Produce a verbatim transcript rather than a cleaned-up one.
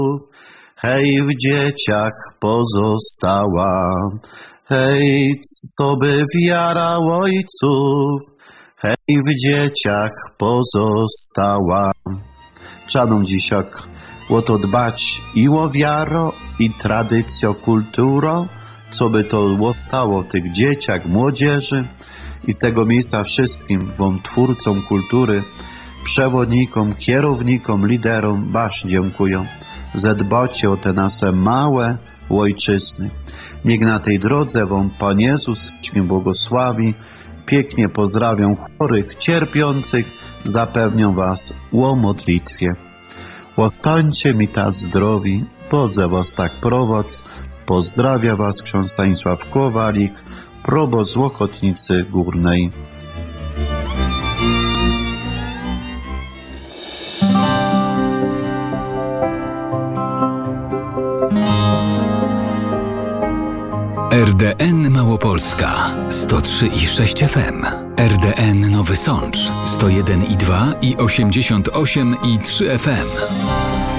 hej, w dzieciach pozostała. Hej, co by wiara ojców, hej, w dzieciach pozostała. Czadą dzisiak o to dbać i o wiaro, i tradycjo, kulturo, co by to zostało w tych dzieciach, młodzieży. I z tego miejsca wszystkim wam twórcom kultury, przewodnikom, kierownikom, liderom basz dziękuję, że dbacie o te nasze małe ojczyzny. Niech na tej drodze wam Pan Jezus błogosławi. Pięknie pozdrawiam chorych, cierpiących, zapewniam was o modlitwie. Ostańcie mi ta zdrowi, Boże was tak prowadź. Pozdrawia was ksiądz Stanisław Kowalik, proboszcz Łokotnicy Górnej. R D N Małopolska sto trzy i sześć F M, R D N Nowy Sącz sto jeden i dwa i osiemdziesiąt osiem i trzy F M.